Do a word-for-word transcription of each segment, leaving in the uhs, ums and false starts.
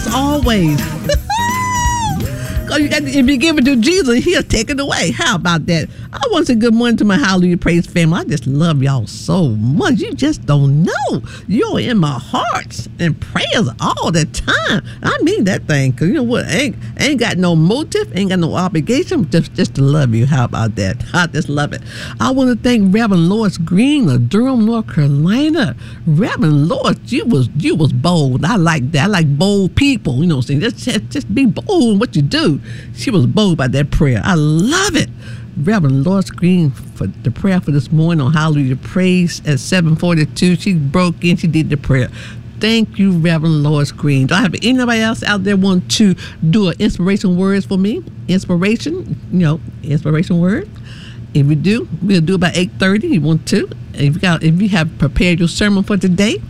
always. You got to, if you give it to Jesus, he'll take it away. How about that? I want to say good morning to my Hallelujah Praise family. I just love y'all so much. You just don't know. You're in my hearts and prayers all the time. I mean that thing, because you know what? I ain't, I ain't got no motive, ain't got no obligation, just, just to love you. How about that? I just love it. I want to thank Reverend Lois Green of Durham, North Carolina. Reverend Lois, you was you was bold. I like that. I like bold people. You know what I'm saying? Just, just, just be bold in what you do. She was bold by that prayer. I love it. Reverend Lois Green for the prayer for this morning on Hallelujah Praise at seven forty-two. She broke in. She did the prayer. Thank you, Reverend Lois Green. Do I have anybody else out there want to do an inspiration words for me? Inspiration, you know, inspiration word. If you do, we'll do about eight thirty. You want to? If you got, if you have prepared your sermon for today,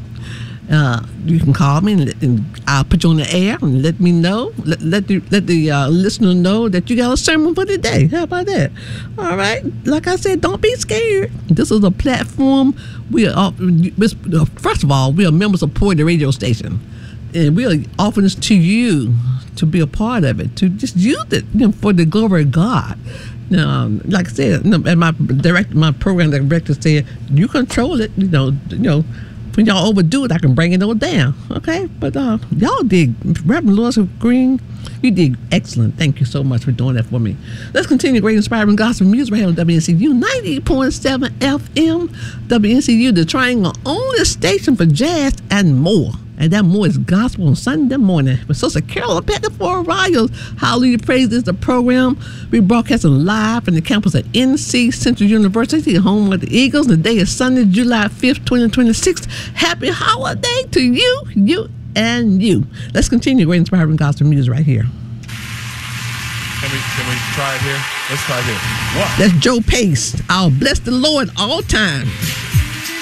Uh, you can call me and, let, and I'll put you on the air and let me know. Let, let the let the uh, listener know that you got a sermon for today. How about that? All right. Like I said, don't be scared. This is a platform. We are first of all, we are members of Poetry Radio Station, and we are offering this to you to be a part of it, to just use it, you know, for the glory of God. Um, like I said, you know, and my direct my program director said, you control it. You know, you know. When y'all overdo it, I can bring it all down. Okay? But uh, y'all did. Reverend Lois Green, you did excellent. Thank you so much for doing that for me. Let's continue great inspiring gospel music right here on W N C U ninety point seven F M. W N C U, the Triangle only station for jazz and more. And that more is gospel on Sunday morning. With Sister Carol Becker for Rayos. Hallelujah Praise is the program. We broadcasting live from the campus at N C Central University, home of the Eagles. The day is Sunday, July fifth, twenty twenty-six. Happy holiday to you, you, and you. Let's continue great inspiring gospel music right here. Can we, can we try it here? Let's try it here. What? That's Joe Pace. I'll bless the Lord all time.